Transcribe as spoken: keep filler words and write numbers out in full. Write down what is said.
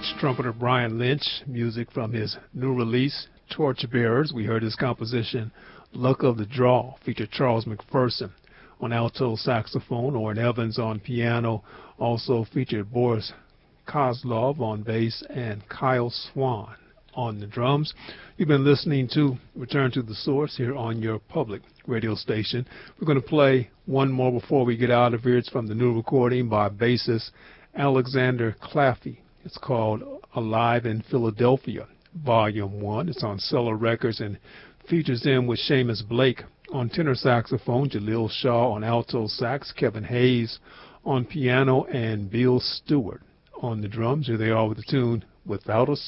trumpeter Brian Lynch, music from his new release, Torchbearers. We heard his composition, Luck of the Draw, featured Charles McPherson on alto saxophone, Orrin Evans on piano, also featured Boris Kozlov on bass, and Kyle Swan on the drums. You've been listening to Return to the Source here on your public radio station. We're going to play one more before we get out of here. It's from the new recording by bassist Alexander Claffey. It's called Alive in Philadelphia, Volume one. It's on Cellar Records and features him with Seamus Blake on tenor saxophone, Jaleel Shaw on alto sax, Kevin Hayes on piano, and Bill Stewart on the drums. Here they are with the tune Without a